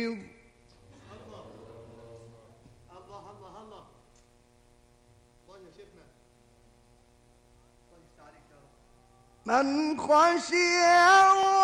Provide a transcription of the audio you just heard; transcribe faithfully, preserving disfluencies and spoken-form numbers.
الله الله الله الله الله يا شيخنا، الله يفتح عليك يا رب. من خشي